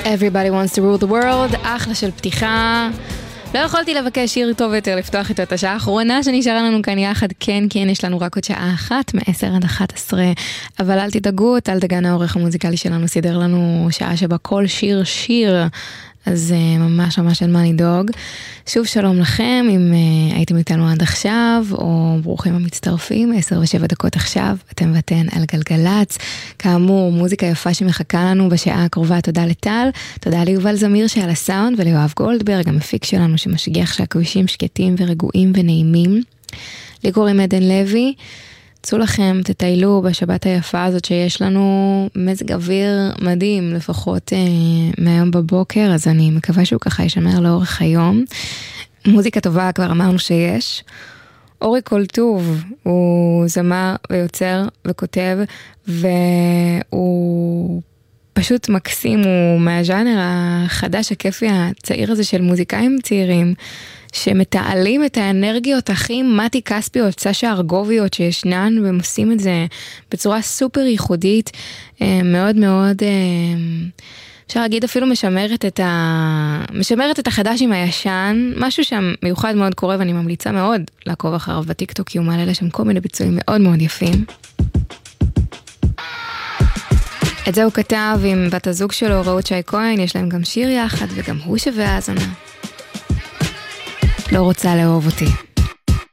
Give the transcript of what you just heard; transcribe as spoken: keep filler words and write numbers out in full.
Everybody wants to rule the world, אחלה של פתיחה. לא יכולתי לבקש שיר טוב יותר לפתוח את השעה האחרונה שנשארה לנו כאן יחד. כן, כן, יש לנו רק עוד שעה אחת, מ-עשר עד אחת עשרה, אבל אל תדאגו, טל דגן העורך המוזיקלי שלנו סידר לנו שעה שבה כל שיר שיר, אז uh, ממש ממש אין מה לדאוג. שוב שלום לכם, אם uh, הייתם איתנו עד עכשיו, או ברוכים המצטרפים, עשר ושבע דקות עכשיו, אתם ואתן על גלגלץ. כאמור, מוזיקה יפה שמחכה לנו בשעה הקרובה, תודה לטל, תודה ליובל זמיר שעל הסאונד, וליואב גולדברג, המפיק שלנו שמשגיח שהכבישים שקטים ורגועים ונעימים. לי קוראים עדן לוי, צאו לכם, תטיילו בשבת היפה הזאת שיש לנו מזג אוויר מדהים, לפחות אה, מהיום בבוקר, אז אני מקווה שהוא ככה ישמר לאורך היום. מוזיקה טובה כבר אמרנו שיש. אורי קולטוב הוא זמר ויוצר וכותב, והוא פשוט מקסים, הוא מהז'אנר החדש, הכיפי, הצעיר הזה של מוזיקאים צעירים, שמתעלים את האנרגיות הכי מתי כספיות, סשה ארגוביות שישנן, והם עושים את זה בצורה סופר ייחודית, מאוד מאוד, אפשר להגיד אפילו משמרת את, ה... משמרת את החדש עם הישן, משהו שם מיוחד מאוד קורה, ואני ממליצה מאוד לעקוב אחריו בטיקטוק, כי הוא מעלה לשם כל מיני ביצועים מאוד מאוד יפים. את זה הוא כתב עם בת הזוג שלו, רעות שי כהן, יש להם גם שיר יחד, וגם הוא שווה האזנה. לא רוצה לאהוב אותי.